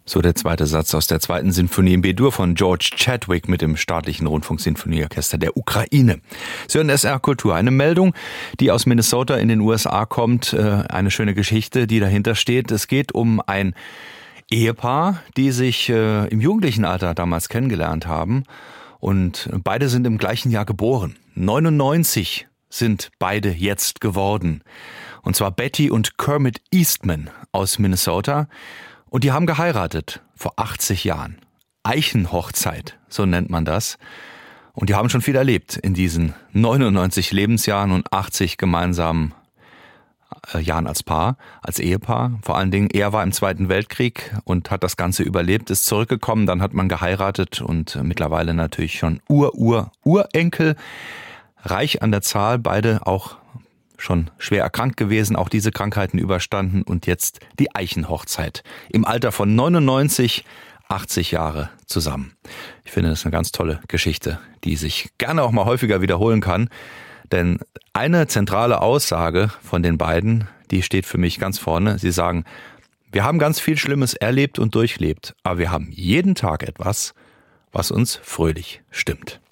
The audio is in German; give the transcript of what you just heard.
So der zweite Satz aus der zweiten Sinfonie in B-Dur von George Chadwick mit dem staatlichen Rundfunksinfonieorchester der Ukraine. Sie hören SR Kultur, eine Meldung, die aus Minnesota in den USA kommt. Eine schöne Geschichte, die dahinter steht. Es geht um ein Ehepaar, die sich im jugendlichen Alter damals kennengelernt haben. Und beide sind im gleichen Jahr geboren. 99 sind beide jetzt geworden. Und zwar Betty und Kermit Eastman aus Minnesota. Und die haben geheiratet vor 80 Jahren. Eichenhochzeit, so nennt man das. Und die haben schon viel erlebt in diesen 99 Lebensjahren und 80 gemeinsamen Jahren als Paar, als Ehepaar. Vor allen Dingen, er war im Zweiten Weltkrieg und hat das Ganze überlebt, ist zurückgekommen, dann hat man geheiratet und mittlerweile natürlich schon Urenkel. Reich an der Zahl, beide auch schon schwer erkrankt gewesen, auch diese Krankheiten überstanden und jetzt die Eichenhochzeit. Im Alter von 99, 80 Jahre zusammen. Ich finde, das ist eine ganz tolle Geschichte, die sich gerne auch mal häufiger wiederholen kann. Denn eine zentrale Aussage von den beiden, die steht für mich ganz vorne. Sie sagen, wir haben ganz viel Schlimmes erlebt und durchlebt, aber wir haben jeden Tag etwas, was uns fröhlich stimmt.